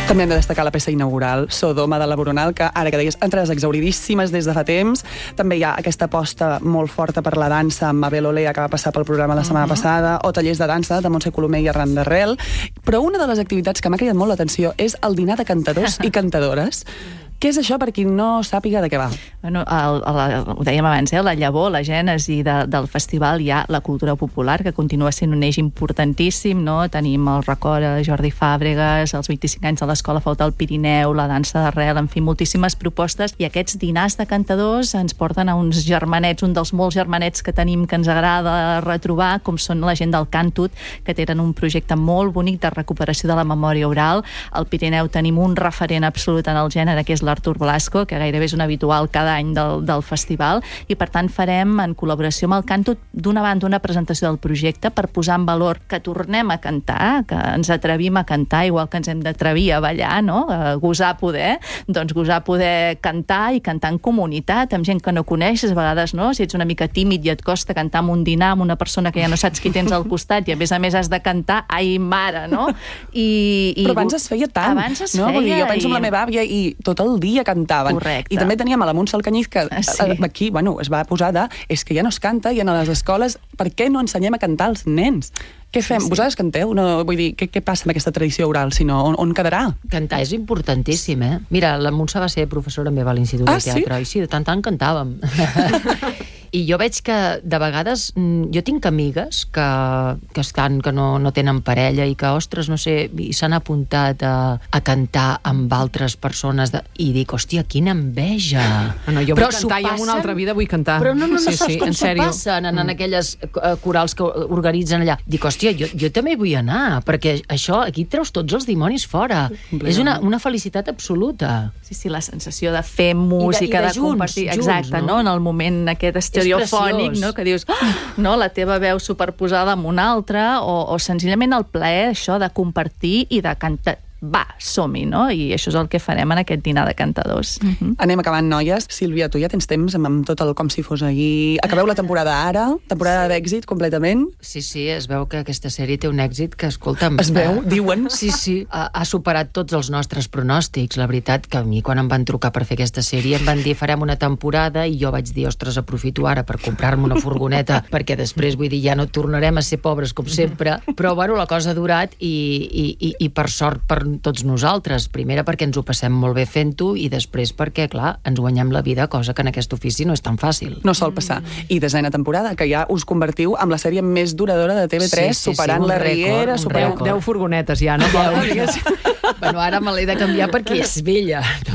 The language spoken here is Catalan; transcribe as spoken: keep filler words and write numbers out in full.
També hem de destacar la peça inaugural, Sodoma de la Boronal, que ara que deies, entrades exhauridíssimes des de fa temps. També hi ha aquesta aposta molt forta per la dansa amb Mabel Olea, que va passar pel programa la setmana uh -huh. passada, o tallers de dansa de Montse Colomer i Arran d'Arrel. Però una de les activitats que m'ha cridat molt l'atenció és el dinar de cantadors i cantadores. Què és això, per qui no sàpiga de què va? Bueno, el, el, ho dèiem abans, eh? La llavor, la gènesi de, del festival, hi ha la cultura popular, que continua sent un eix importantíssim, no? Tenim el record a Jordi Fàbregas, els vint-i-cinc anys de l'Escola Flauta al Pirineu, la dansa d'arrel, en fi, moltíssimes propostes, i aquests dinars de cantadors ens porten a uns germanets, un dels molts germanets que tenim que ens agrada retrobar, com són la gent del Cantut, que tenen un projecte molt bonic de recuperació de la memòria oral. Al Pirineu tenim un referent absolut en el gènere, que és l'Artur Blasco, que gairebé és un habitual cada any del, del festival, i per tant farem, en col·laboració amb el Cantut, d'una banda una presentació del projecte per posar en valor que tornem a cantar, que ens atrevim a cantar, igual que ens hem d'atrevir a ballar, no? A gosar poder, doncs gosar poder cantar i cantar en comunitat, amb gent que no coneixes, a vegades, no? Si ets una mica tímid i et costa cantar amb un dinar amb una persona que ja no saps qui tens al costat i a més a més has de cantar, ai mare, no? I, i... Però abans es feia tant, abans es no? feia, Vull dir, jo penso i... en la meva àvia i tot el dia cantaven. Correcte. I també teníem a la Montse Alcañiz, que sí. aquí, bueno, es va posar de és que ja no es canta i en les escoles per què no ensenyem a cantar als nens? Què fem? Sí, sí. Vosaltres canteu? No, vull dir, què, què passa amb aquesta tradició oral? Si no, on, on quedarà? Cantar és importantíssim, eh? Mira, la Montse va ser professora meva a l'Institut ah, de Teatre, sí? i sí, de tant tant cantàvem. I jo veig que de vegades jo tinc amigues que, que estan, que no, no tenen parella i que, ostres, no sé, s'han apuntat a, a cantar amb altres persones de, i dic, hòstia, quina enveja. No, no, jo vull cantar i en una altra vida vull cantar. Però no, no, no sí, saps sí, com s'ho passen en, en mm. aquelles corals que organitzen allà. Dic, hòstia, jo, jo també vull anar, perquè això, aquí treus tots els dimonis fora. És una, una felicitat absoluta. Sí, sí, la sensació de fer música, I de, i de, de junts, compartir... junts, exacte, no? no? En el moment aquest estereofònic, no? Que dius, oh, no, la teva veu superposada amb una altra, o, o senzillament el plaer, això, de compartir i de cantar. Va, som-hi, no? I això és el que farem en aquest dinar de cantadors. Uh-huh. Anem acabant, noies. Sílvia, tu ja tens temps amb, amb tot el com si fos ahir. Acabeu la temporada ara, temporada sí. d'èxit completament. Sí, sí, es veu que aquesta sèrie té un èxit que, escolta'm... Es veu, uh, diuen. Sí, sí, ha, ha superat tots els nostres pronòstics. La veritat que a mi, quan em van trucar per fer aquesta sèrie, em van dir, farem una temporada, i jo vaig dir, ostres, aprofito ara per comprar-me una furgoneta, perquè després, vull dir, ja no tornarem a ser pobres com sempre, però, bueno, la cosa ha durat i, i, i, i per sort, per tots nosaltres. Primera perquè ens ho passem molt bé fent-ho i després perquè, clar, ens guanyem la vida, cosa que en aquest ofici no és tan fàcil. No sol passar. I desena temporada, que ja us convertiu amb la sèrie més duradora de T V tres, sí, sí, superant sí, la Riera, superant... Deu furgonetes ja, no? Ja, bueno, ara me l'he de canviar perquè és vella.